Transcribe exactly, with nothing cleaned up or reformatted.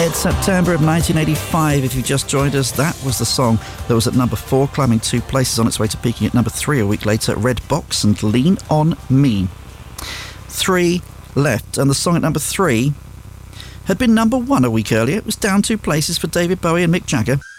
Ed September of nineteen eighty-five. If you just joined us, that was the song that was at number four, climbing two places on its way to peaking at number three a week later. Red Box and Lean On Me. Three left, and the song at number three had been number one a week earlier. It was down two places for David Bowie and Mick Jagger.